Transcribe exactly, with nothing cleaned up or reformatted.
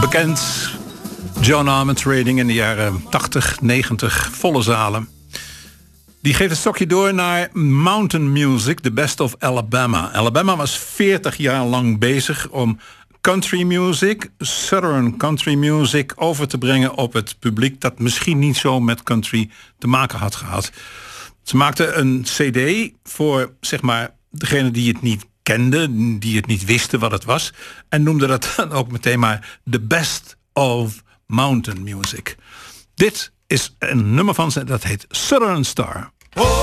Bekend John Armentrout in de jaren tachtig, negentig, volle zalen. Die geeft het stokje door naar Mountain Music, The Best of Alabama. Alabama was veertig jaar lang bezig om country music, Southern country music, over te brengen op het publiek dat misschien niet zo met country te maken had gehad. Ze maakten een cd voor, zeg maar, degene die het niet kenden, die het niet wisten wat het was, en noemden dat dan ook meteen maar The Best of Mountain Music. Dit is een nummer van ze, dat heet Southern Star.